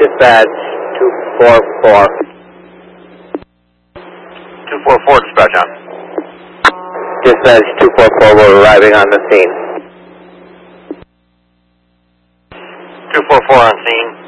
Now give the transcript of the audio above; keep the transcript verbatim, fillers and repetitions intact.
Dispatch two four four. two four four, dispatch on. Dispatch two four four, we're arriving on the scene. two four four on scene.